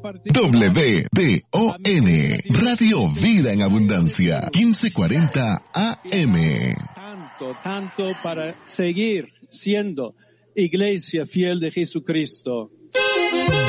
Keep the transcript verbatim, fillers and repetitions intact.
W D O N, Radio Vida en Abundancia, quince cuarenta A M. Tanto, tanto para seguir siendo iglesia fiel de Jesucristo.